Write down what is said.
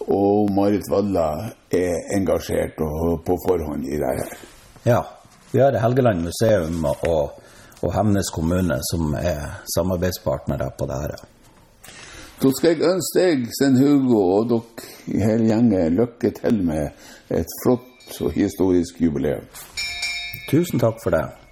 og Marit Valla engasjert og på forhånd i det her. Ja, vi har Helgeland museum og Hemnes kommune som samarbeidspartnere på det her. Så skal jeg ønske deg, Sten Hugo, og dere i hele gjengen lykke til med et flott og historisk jubileum. Tusen takk for det.